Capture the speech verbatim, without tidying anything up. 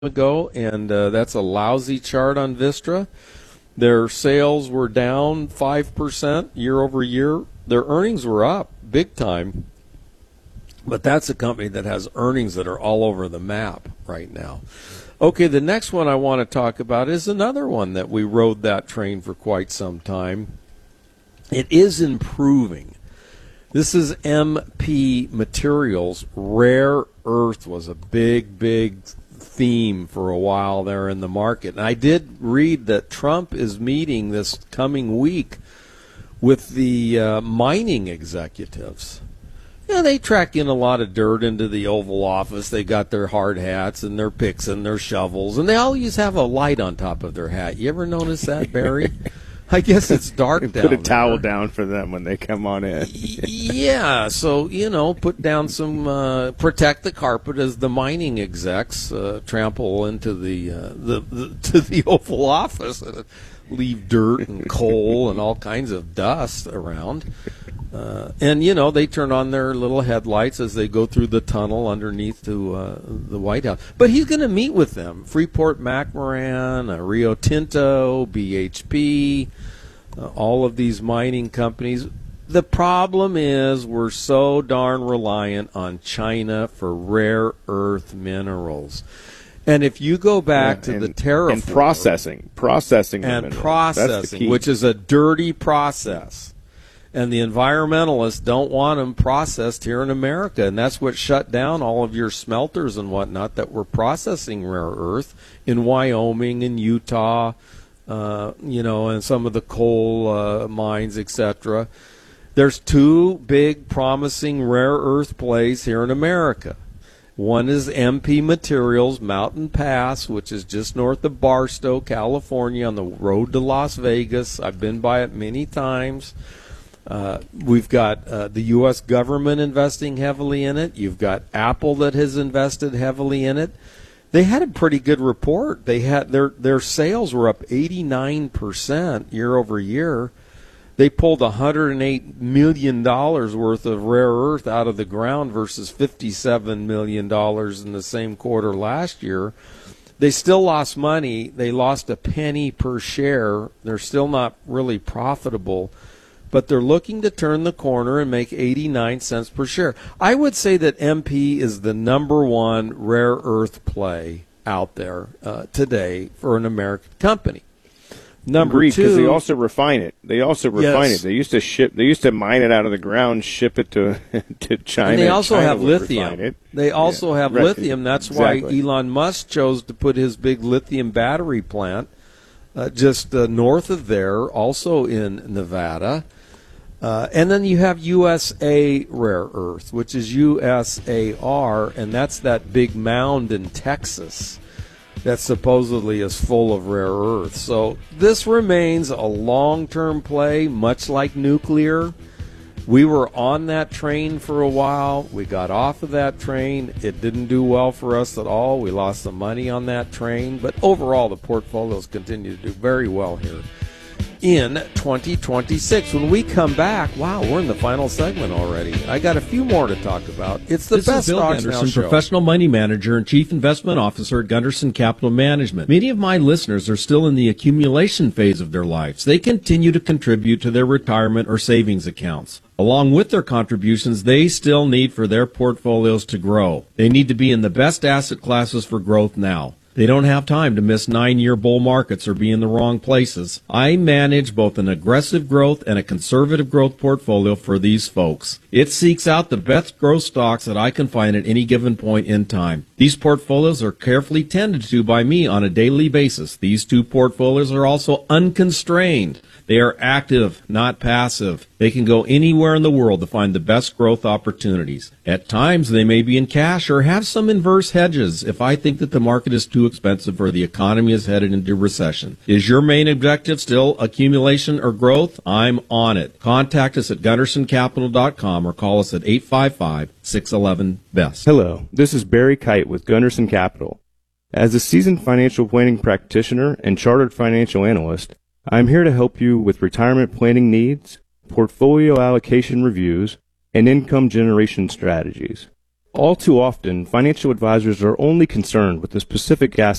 ago, and uh, that's a lousy chart on Vistra. Their sales were down five percent year over year. Their earnings were up big time, but that's a company that has earnings that are all over the map right now. Okay, the next one I want to talk about is another one that we rode that train for quite some time. It is improving. This is M P Materials. Rare earth was a big, big theme for a while there in the market. And I did read that Trump is meeting this coming week with the uh, mining executives. Yeah, they track in a lot of dirt into the Oval Office. They got their hard hats and their picks and their shovels, and they always have a light on top of their hat. You ever notice that, Barry? I guess it's dark down Put a towel there. down for them when they come on in. Yeah, so, you know, put down some, uh, protect the carpet as the mining execs uh, trample into the, uh, the, the to the Oval Office and leave dirt and coal and all kinds of dust around. Uh, and, you know, they turn on their little headlights as they go through the tunnel underneath to uh, the White House. But he's going to meet with them. Freeport-McMoRan, uh, Rio Tinto, B H P, uh, all of these mining companies. The problem is we're so darn reliant on China for rare earth minerals. And if you go back yeah, to and, the tariff and processing, processing, and minerals. processing, which is a dirty process. And the environmentalists don't want them processed here in America. And that's what shut down all of your smelters and whatnot that were processing rare earth in Wyoming and Utah, uh, you know, and some of the coal uh, mines, et cetera. There's two big promising rare earth plays here in America. One is M P Materials, Mountain Pass, which is just north of Barstow, California, on the road to Las Vegas. I've been by it many times. Uh, we've got uh, the U S government investing heavily in it. You've got Apple that has invested heavily in it. They had a pretty good report. They had their their sales were up eighty-nine percent year over year. They pulled one hundred eight million dollars worth of rare earth out of the ground versus fifty-seven million dollars in the same quarter last year. They still lost money. They lost a penny per share. They're still not really profitable. But they're looking to turn the corner and make eighty-nine cents per share. I would say that M P is the number one rare earth play out there uh, today for an American company. Number Agreed, two, because they also refine it. They also refine yes. it. They used to ship. They used to mine it out of the ground, ship it to to China. And they also China have would lithium. refine it. They also yeah. have right. lithium. That's exactly. why Elon Musk chose to put his big lithium battery plant uh, just uh, north of there, also in Nevada. Uh, and then you have U S A Rare Earth, which is U S A R, and that's that big mound in Texas that supposedly is full of rare earth. So this remains a long-term play, much like nuclear. We were on that train for a while. We got off of that train. It didn't do well for us at all. We lost some money on that train. But overall, the portfolios continue to do very well here in twenty twenty-six. When we come back, wow, we're in the final segment already. I got a few more to talk about. It's the this best is Bill Stocks Now Gunderson, show. professional money manager and chief investment officer at Gunderson Capital Management. Many of my listeners are still in the accumulation phase of their lives. They continue to contribute to their retirement or savings accounts. Along with their contributions, they still need for their portfolios to grow. They need to be in the best asset classes for growth now. They don't have time to miss nine-year bull markets or be in the wrong places. I manage both an aggressive growth and a conservative growth portfolio for these folks. It seeks out the best growth stocks that I can find at any given point in time. These portfolios are carefully tended to by me on a daily basis. These two portfolios are also unconstrained. They are active, not passive. They can go anywhere in the world to find the best growth opportunities. At times, they may be in cash or have some inverse hedges if I think that the market is too expensive or the economy is headed into recession. Is your main objective still accumulation or growth? I'm on it. Contact us at gunderson capital dot com or call us at eight five five, six one one, B E S T. Hello, this is Barry Kite with Gunderson Capital. As a seasoned financial planning practitioner and chartered financial analyst, I'm here to help you with retirement planning needs, portfolio allocation reviews, and income generation strategies. All too often, financial advisors are only concerned with the specific asset